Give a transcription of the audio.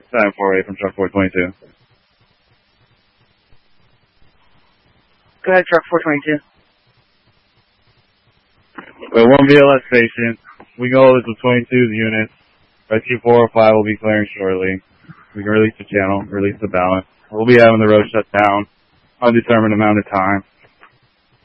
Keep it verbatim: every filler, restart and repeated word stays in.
seven four eight from truck four twenty-two. Go ahead, truck four twenty-two. Well, one V L S station. We can hold this with twenty-two units. Rescue four oh five will be clearing shortly. We can release the channel, release the balance. We'll be having the road shut down undetermined amount of time.